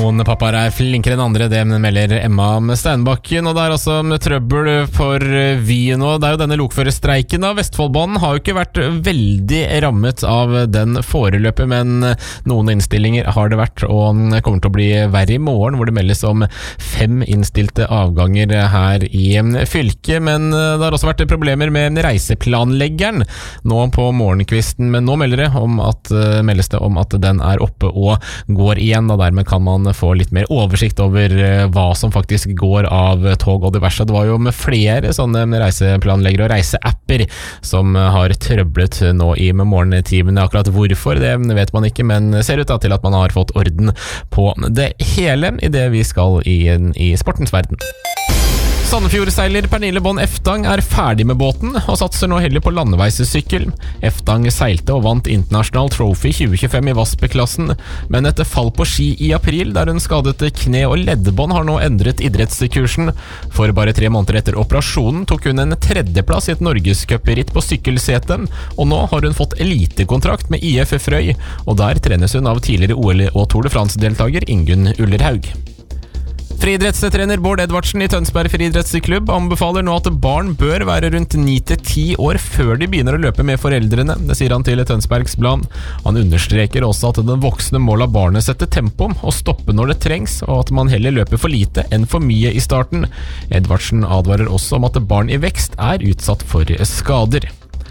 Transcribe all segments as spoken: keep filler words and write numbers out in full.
Noen pappaer er flinkere enn andre, det melder Emma med Steinbakken, og det er altså med trøbbel for Vy nå. Det er jo denne lokførerstreiken av Vestfoldbanen har jo ikke vært veldig rammet av den foreløpet, men noen innstillinger har det vært, og det kommer til å bli verre i morgen, hvor det meldes om fem innstilte avganger her i fylket, men det har også vært problemer med reiseplanleggeren nå på morgenkvisten, men nå melder det om at, meldes det om at den er oppe og går igjen, og dermed kan man få litt mer oversikt over hva som faktisk går av tog og diverse. Det var jo med flere sånne reiseplanleggere og reiseapper som har trøblet nå i morgentimene. Akkurat hvorfor, det vet man ikke, men ser ut da til at man har fått orden på det hele i det vi skal i, i sportens verden. Sandefjord-seiler Pernille Bond Eftang er ferdig med båten og satser nå heller på landeveissykkel. Eftang seilte og vant International Trophy tjue tjuefem i Vaspe-klassen, men etter fall på ski i april, der hun skadet kne og leddbånd, har nå endret idrettskursen. For bare tre måneder etter operasjonen tok hun en tredjeplass i et norgescupritt på sykkelseten, og nå har hun fått elitekontrakt med I F Frøy, og der trenes hun av tidligere O L og Tour de France-deltaker Ingunn Ullerhaug. Friidrettstrener Bård Edvardsen i Tønsberg Friidrettsklubb anbefaler nå at barn bør være rundt ni til ti år før de begynner å løpe med foreldrene. Det sier han til Tønsbergs Blad. Han understreker også at den voksne må la barnet sette tempo og stoppe når det trengs, og at man heller løper for lite enn for mye i starten. Edvardsen advarer også om at barn i vekst er utsatt for skader.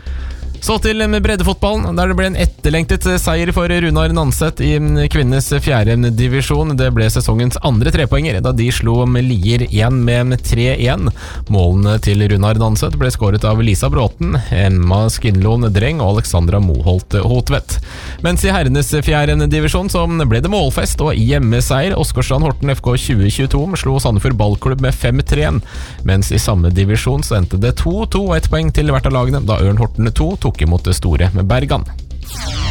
Så til breddefotballen, der det ble en etterlengtet seier for Runar Nanset i kvinnes fjerde divisjon. Det ble sesongens andre trepoenger, da de slo med Lier én med tre én. Målene til Runar Nanset ble skåret av Lisa Bråten, Emma Skinlon Dreng og Alexandra Moholt Hotvedt. Mens i herrenes fjerde divisjon så ble det målfest og hjemmeseier. Åsgårdstrand Horten F K tjue tjueto slo Sandefjord ballklubb med fem tre, mens i samme divisjon så endte det to to og ett poeng til hvert av lagene, da Ørn Horten to tok imot det store med Bergan.